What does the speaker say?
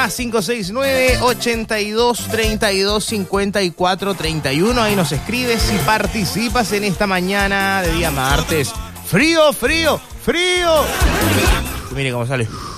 Más 569-8232-5431. Ahí nos escribes y participas en esta mañana de día martes. Frío, frío, frío. Y mire cómo sale.